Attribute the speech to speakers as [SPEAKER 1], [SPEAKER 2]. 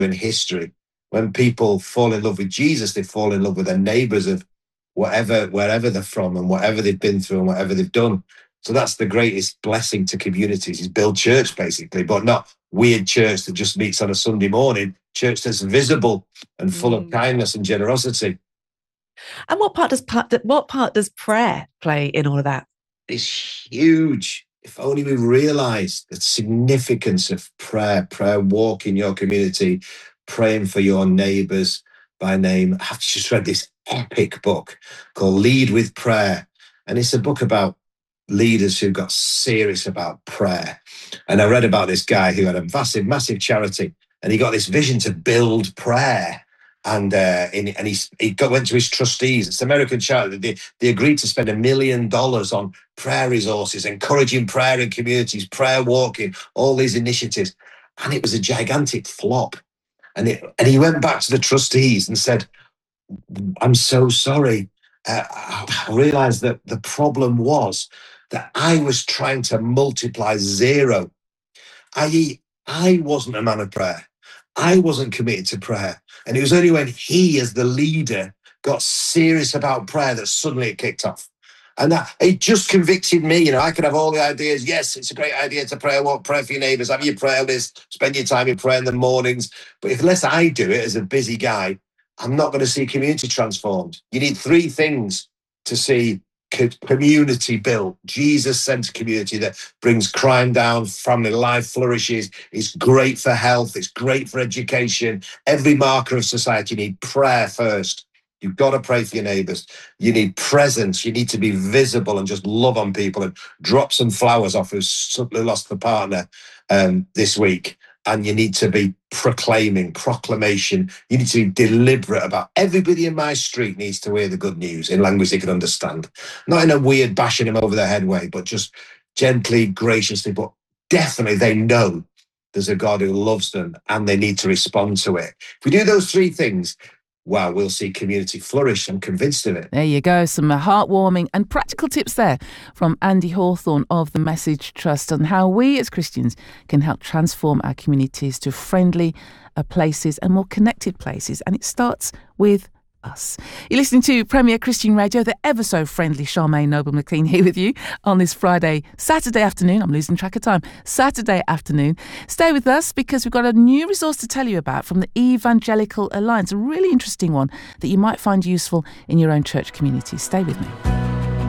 [SPEAKER 1] in history. When people fall in love with Jesus, they fall in love with their neighbours of wherever they're from and whatever they've been through and whatever they've done. So that's the greatest blessing to communities, is build church, basically, but not weird church that just meets on a Sunday morning, church that's visible and full of kindness and generosity.
[SPEAKER 2] And what part does prayer play in all of that?
[SPEAKER 1] It's huge. If only we realised the significance of prayer walk in your community, praying for your neighbours by name. I've just read this epic book called Lead with Prayer. And it's a book about leaders who got serious about prayer. And I read about this guy who had a massive charity, and he got this vision to build prayer. And he went to his trustees. It's an American charity. They agreed to spend $1 million on prayer resources, encouraging prayer in communities, prayer walking, all these initiatives. And it was a gigantic flop. And he went back to the trustees and said, "I'm so sorry. I realized that the problem was that I was trying to multiply zero, i.e., I wasn't a man of prayer. I wasn't committed to prayer. And it was only when he, as the leader, got serious about prayer that suddenly it kicked off. And that it just convicted me. I could have all the ideas. Yes, it's a great idea to pray. Pray for your neighbours, have your prayer list, spend your time in prayer in the mornings. But unless I do it as a busy guy, I'm not going to see community transformed. You need 3 things to see community built, Jesus-centered community that brings crime down, family life flourishes, it's great for health, it's great for education. Every marker of society, you need prayer first. You've got to pray for your neighbours. You need presence. You need to be visible and just love on people and drop some flowers off who's suddenly lost the partner this week. And you need to be proclamation. You need to be deliberate about everybody in my street needs to hear the good news in language they can understand. Not in a weird bashing him over the head way, but just gently, graciously, but definitely they know there's a God who loves them and they need to respond to it. If we do those 3 things, wow, we'll see community flourish. I'm convinced of it.
[SPEAKER 3] There you go. Some heartwarming and practical tips there from Andy Hawthorne of the Message Trust on how we as Christians can help transform our communities to friendly places and more connected places. And it starts with us. You're listening to Premier Christian Radio, the ever so friendly Charmaine Noble-McLean here with you on this Saturday afternoon. I'm losing track of time. Saturday afternoon. Stay with us because we've got a new resource to tell you about from the Evangelical Alliance, a really interesting one that you might find useful in your own church community. Stay with me.